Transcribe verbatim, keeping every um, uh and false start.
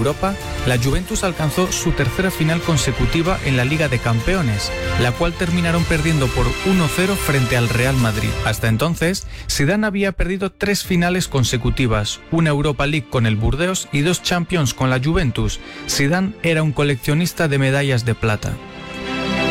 Europa, la Juventus alcanzó su tercera final consecutiva en la Liga de Campeones, la cual terminaron perdiendo por uno cero frente al Real Madrid. Hasta entonces, Zidane había perdido tres finales consecutivas, una Europa League con el Burdeos y dos Champions con la Juventus. Zidane era un coleccionista de medallas de plata.